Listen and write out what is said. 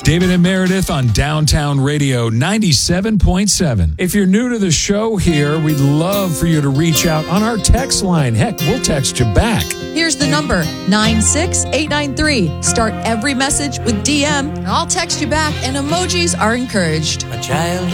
David and Meredith on Downtown Radio 97.7. If you're new to the show here, we'd love for you to reach out on our text line. Heck, we'll text you back. Here's the number, 96893. Start every message with DM, and I'll text you back, and emojis are encouraged. A child